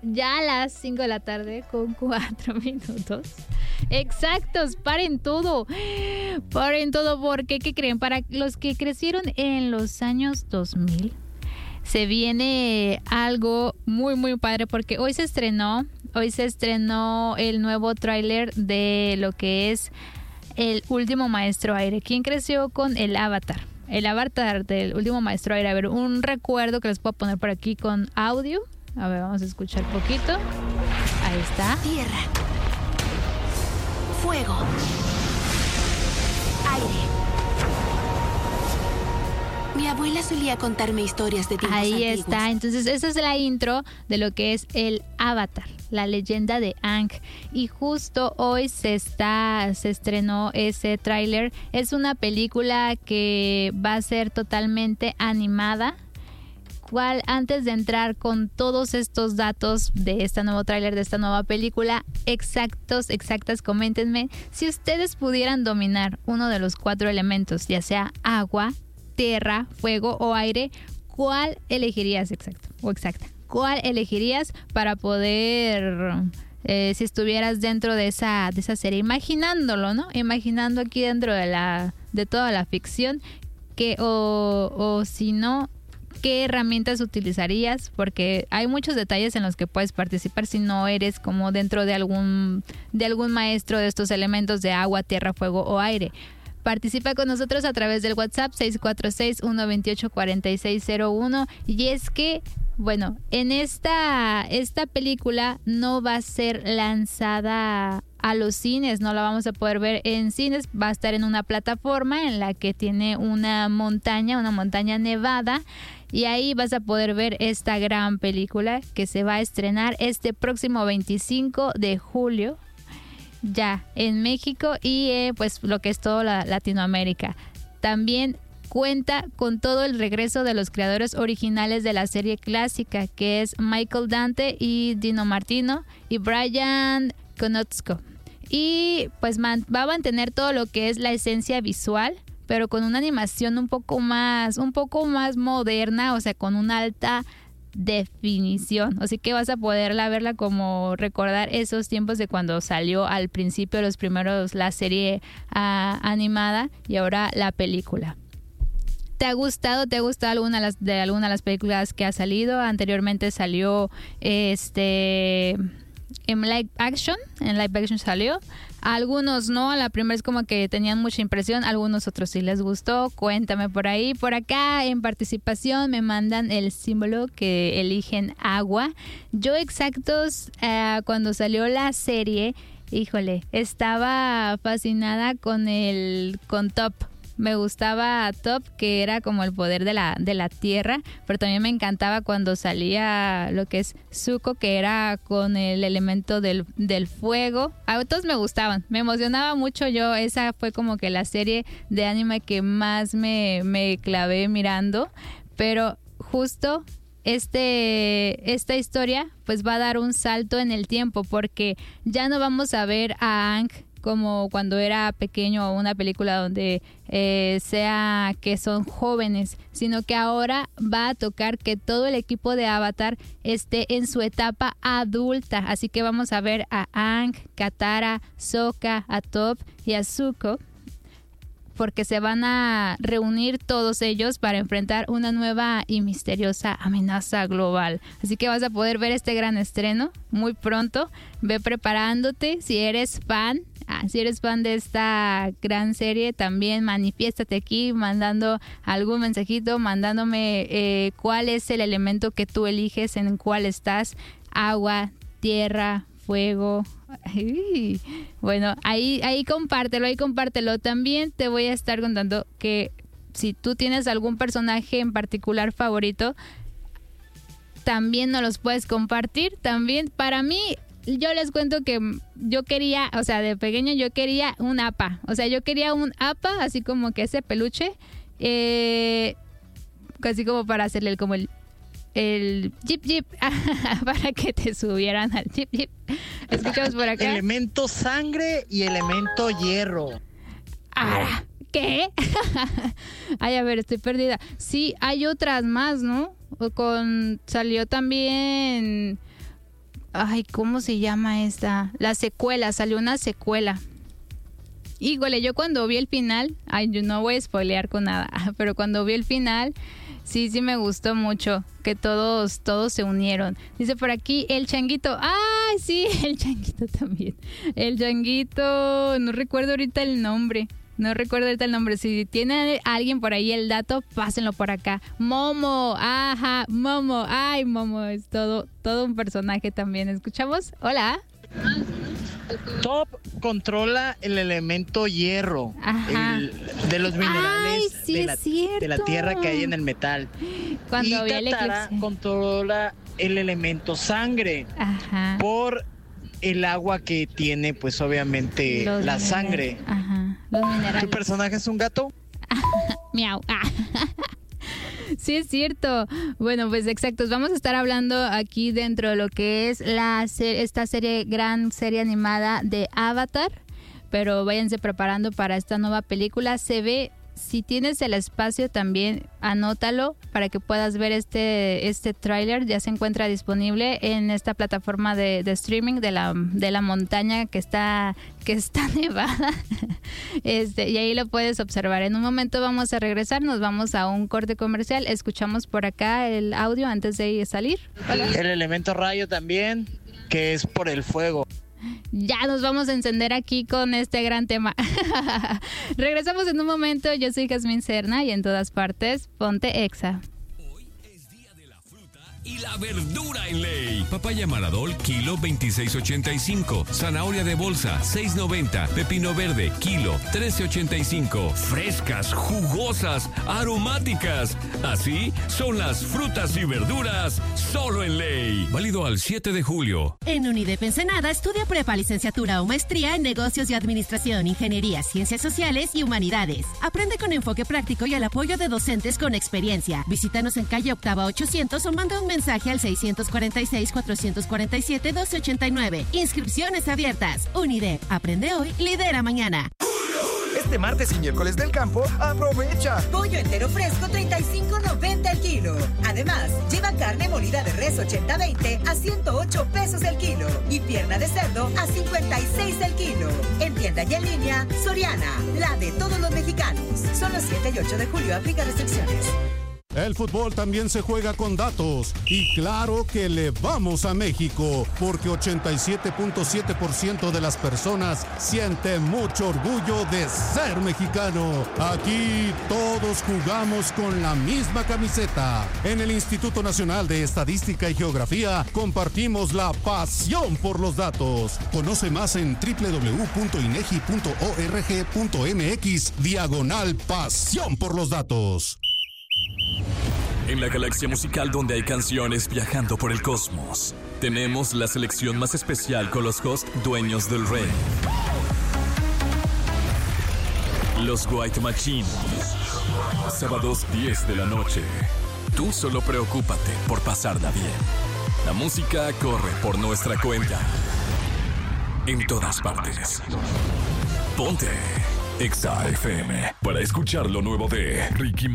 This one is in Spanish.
ya a las 5 de la tarde con 4 minutos. Exactos, paren todo. Paren todo, porque ¿qué creen? Para los que crecieron en los años 2000, se viene algo muy, muy padre, porque hoy se estrenó el nuevo tráiler de lo que es El Último Maestro Aire. ¿Quién creció con el Avatar? El Avatar del Último Maestro Aire. A ver, un recuerdo que les puedo poner por aquí con audio. A ver, vamos a escuchar poquito. Ahí está. Tierra. Fuego. Aire. Mi abuela solía contarme historias de tiempos Ahí antiguos. está. Entonces, esa es la intro de lo que es el Avatar, la leyenda de Aang. Y justo hoy se estrenó ese tráiler. Es una película que va a ser totalmente animada. Antes de entrar con todos estos datos de este nuevo tráiler, de esta nueva película, exactas, coméntenme si ustedes pudieran dominar uno de los 4 elementos, ya sea agua, tierra, fuego o aire, ¿cuál elegirías exacta? ¿Cuál elegirías para poder, si estuvieras dentro de esa serie, imaginándolo, ¿no? Imaginando aquí dentro de toda la ficción, o si no, ¿qué herramientas utilizarías? Porque hay muchos detalles en los que puedes participar si no eres como dentro de algún maestro de estos elementos de agua, tierra, fuego o aire. Participa con nosotros a través del WhatsApp 646-128-4601. Y es que, bueno, en esta película no va a ser lanzada a los cines, no la vamos a poder ver en cines, va a estar en una plataforma en la que tiene una montaña nevada, y ahí vas a poder ver esta gran película que se va a estrenar este próximo 25 de julio ya en México y pues lo que es toda Latinoamérica. También cuenta con todo el regreso de los creadores originales de la serie clásica, que es Michael Dante y Dino Martino y Brian Konotzko. Y pues va a mantener todo lo que es la esencia visual, pero con una animación un poco más moderna, o sea, con una alta definición. Así que vas a poderla verla como recordar esos tiempos de cuando salió al principio, los primeros, la serie animada y ahora la película. ¿Te ha gustado alguna de las películas que ha salido? Anteriormente salió en live action salió. Algunos no, la primera es como que tenían mucha impresión, algunos otros sí les gustó. Cuéntame por ahí. Por acá en participación me mandan el símbolo que eligen agua. Yo cuando salió la serie, híjole, estaba fascinada con Top. Me gustaba Top, que era como el poder de la tierra, pero también me encantaba cuando salía lo que es Zuko, que era con el elemento del fuego. A todos me gustaban, me emocionaba mucho yo. Esa fue como que la serie de anime que más me clavé mirando, pero justo esta historia pues va a dar un salto en el tiempo, porque ya no vamos a ver a Aang como cuando era pequeño, o una película donde sea que son jóvenes, sino que ahora va a tocar que todo el equipo de Avatar esté en su etapa adulta. Así que vamos a ver a Aang, Katara, Sokka, a Toph y a Zuko, porque se van a reunir todos ellos para enfrentar una nueva y misteriosa amenaza global. Así que vas a poder ver este gran estreno muy pronto. Ve preparándote. Si eres fan de esta gran serie, también manifiéstate aquí mandando algún mensajito, mandándome cuál es el elemento que tú eliges, en cuál estás: agua, tierra, fuego. Ay, bueno, ahí compártelo. También te voy a estar contando que si tú tienes algún personaje en particular favorito, también nos los puedes compartir. También para mí, yo les cuento que yo quería, o sea, de pequeño yo quería un APA. O sea, yo quería un APA, así como que ese peluche, así como para hacerle como el jeep para que te subieran al jeep. Escuchamos por acá. Elemento sangre y elemento hierro. ¿Qué? Ay, a ver, estoy perdida. Sí, hay otras más, ¿no? Salió también Ay, ¿cómo se llama esta? La secuela, salió una secuela. Híjole, yo cuando vi el final, yo no voy a spoilear con nada, pero cuando vi el final, sí me gustó mucho que todos se unieron. Dice por aquí el changuito. ¡Ay, sí! El changuito también. El changuito, no recuerdo ahorita el nombre. Si tiene alguien por ahí el dato, pásenlo por acá. Momo, ajá, Momo. Ay, Momo es todo un personaje también. ¿Escuchamos? Hola. Top controla el elemento hierro, de los minerales. Ay, sí, de la tierra que hay en el metal. Cuando y Katara controla el elemento sangre, por el agua que tiene, pues obviamente la sangre. Los minerales. ¿Tu personaje es un gato? Miau. Sí, es cierto. Bueno, pues exactos. Vamos a estar hablando aquí dentro de lo que es esta gran serie animada de Avatar. Pero váyanse preparando para esta nueva película. Se ve, si tienes el espacio también, anótalo para que puedas ver este tráiler. Ya se encuentra disponible en esta plataforma de streaming de la montaña que está nevada. Y ahí lo puedes observar. En un momento vamos a regresar, nos vamos a un corte comercial. Escuchamos por acá el audio antes de salir. Hola. El elemento rayo también, que es por el fuego. Ya nos vamos a encender aquí con este gran tema. Regresamos en un momento. Yo soy Jazmín Serna y en todas partes, ponte Exa. Hoy es día de la fruta y la verdura en ley. Papaya Maradol, kilo 26.85. Zanahoria de bolsa, 6.90. Pepino verde, kilo 13.85. Frescas, jugosas, aromáticas. Así son las frutas y verduras solo en ley. Válido al 7 de julio. En UNIDEP Ensenada estudia prepa, licenciatura o maestría en negocios y administración, ingeniería, ciencias sociales y humanidades. Aprende con enfoque práctico y el apoyo de docentes con experiencia. Visítanos en calle Octava 800 o manda un mensaje al 646-447-1289. Inscripciones abiertas. UNIDEP. Aprende hoy, lidera mañana. Este martes y miércoles del campo, aprovecha. Pollo entero fresco, $35.90 el kilo. Además, lleva carne molida de res 80-20 a $108 el kilo. Y pierna de cerdo a $56 el kilo. En tienda y en línea, Soriana, la de todos los mexicanos. Solo 7 y 8 de julio, aplica restricciones. El fútbol también se juega con datos y claro que le vamos a México porque 87.7% de las personas siente mucho orgullo de ser mexicano. Aquí todos jugamos con la misma camiseta. En el Instituto Nacional de Estadística y Geografía compartimos la pasión por los datos. Conoce más en www.inegi.org.mx/pasión por los datos. En la galaxia musical donde hay canciones viajando por el cosmos, tenemos la selección más especial con los hosts dueños del rey. Los White Machine. Sábados 10 de la noche. Tú solo preocúpate por pasarla bien. La música corre por nuestra cuenta. En todas partes. Ponte Exa FM para escuchar lo nuevo de Ricky